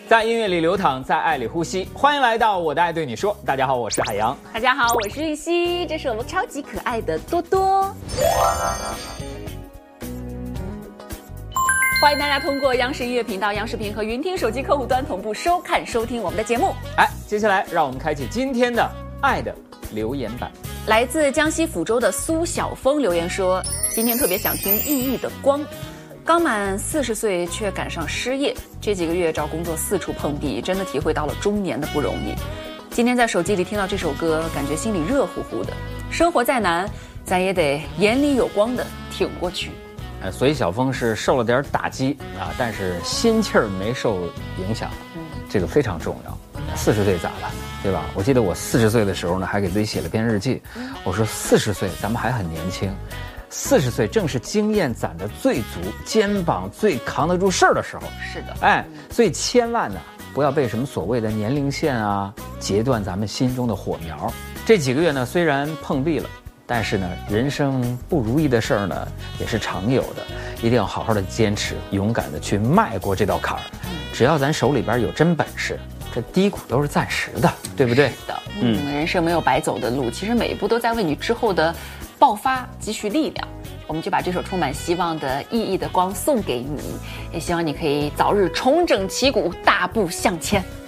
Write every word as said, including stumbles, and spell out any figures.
在音乐里流淌，在爱里呼吸。欢迎来到我的爱对你说。大家好，我是海洋。 大家好，我是玉溪。这是我们超级可爱的多多。欢迎大家通过央视音乐频道、央视频和云听手机客户端同步收看、收听我们的节目。 哎，接下来让我们开启今天的爱的留言板。 来自江西抚州的苏晓峰留言说：“今天特别想听熠熠的光。刚满四十岁却赶上失业，这几个月找工作四处碰壁，真的体会到了中年的不容易。今天在手机里听到这首歌，感觉心里热乎乎的。生活再难，咱也得眼里有光的挺过去。” 呃，所以小峰是受了点打击啊，但是心气儿没受影响，嗯，这个非常重要。四十岁咋了，对吧？我记得我四十岁的时候呢，还给自己写了篇日记，我说四十岁咱们还很年轻。四十岁正是经验攒得最足、肩膀最扛得住事儿的时候。 是的， 哎，所以千万呢，不要被什么所谓的年龄线啊截断咱们心中的火苗。这几个月呢，虽然碰壁了，但是呢，人生不如意的事儿呢也是常有的，一定要好好的坚持，勇敢的去迈过这道坎儿。只要咱手里边有真本事，这低谷都是暂时的，对不对？ 是的，嗯，人生没有白走的路，其实每一步都在为你之后的爆发积蓄力量。我们就把这首充满希望的熠熠的光送给你，也希望你可以早日重整旗鼓，大步向前。